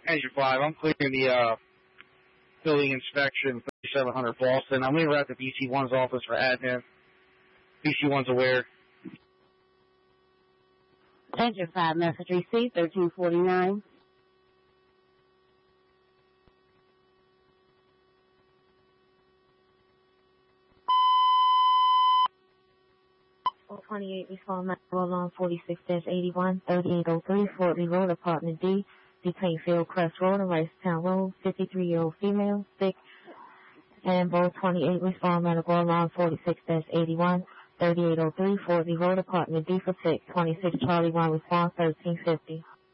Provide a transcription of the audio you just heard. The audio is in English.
Engine 5, I'm clearing the building inspection 3700 Boston. I'm going to route to BC1's office for admin. BC1's aware. Engine 5, message received, 1349. Respond roll on 46-81, 3803, Fort Lee Road, Apartment D, between Fieldcrest Road and Ricetown Road, 53-year-old female, sick, and Bowl 28, respond medical alarm 46-81, 3803, Fort Lee Road, Apartment D for sick, 26 Charlie 1, response 1350.